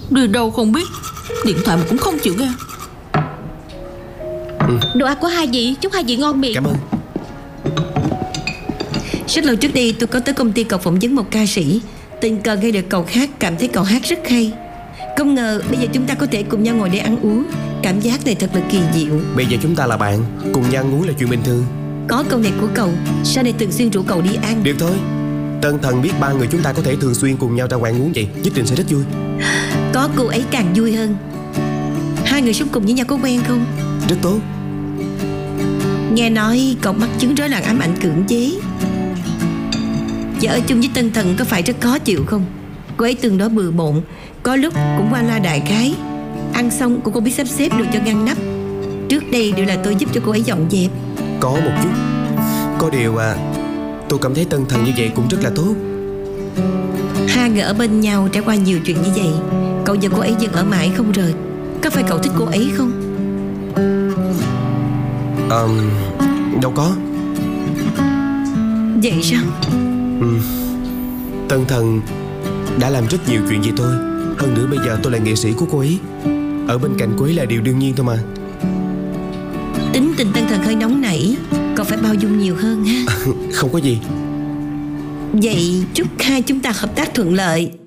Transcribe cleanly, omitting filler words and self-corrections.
Đi đâu không biết, điện thoại mà cũng không chịu nghe. Đồ ăn của hai vị, chúc hai vị ngon miệng. Cảm ơn. Rất lâu trước đây tôi có tới công ty cậu phỏng vấn một ca sĩ. Tình cờ nghe được cậu hát, cảm thấy cậu hát rất hay. Không ngờ bây giờ chúng ta có thể cùng nhau ngồi để ăn uống. Cảm giác này thật là kỳ diệu. Bây giờ chúng ta là bạn, cùng nhau ăn uống là chuyện bình thường. Có câu này của cậu, sau này thường xuyên rủ cậu đi ăn. Được thôi. Tân Thần biết ba người chúng ta có thể thường xuyên cùng nhau ra quán uống vậy, nhất định sẽ rất vui. Có cô ấy càng vui hơn. Hai người sống cùng với nhau có quen không? Rất tốt. Nghe nói cậu mắc chứng rối loạn ám ảnh cưỡng chế. Và ở chung với Tân Thần có phải rất khó chịu không? Cô ấy tương đối bừa bộn, có lúc cũng qua loa đại khái. Ăn xong cũng không biết sắp xếp đồ cho ngăn nắp. Trước đây đều là tôi giúp cho cô ấy dọn dẹp. Có một chút. Có điều tôi cảm thấy Tân Thần như vậy cũng rất là tốt. Hai người ở bên nhau trải qua nhiều chuyện như vậy, cậu và cô ấy vẫn ở mãi không rời. Có phải cậu thích cô ấy không? Đâu có. Vậy sao? Tân Thần đã làm rất nhiều chuyện vì tôi. Hơn nữa bây giờ tôi là nghệ sĩ của cô ấy. Ở bên cạnh cô ấy là điều đương nhiên thôi mà. Tính tình Tân Thần hơi nóng nảy, cậu phải bao dung nhiều hơn ha. Không có gì. Vậy chúc hai chúng ta hợp tác thuận lợi.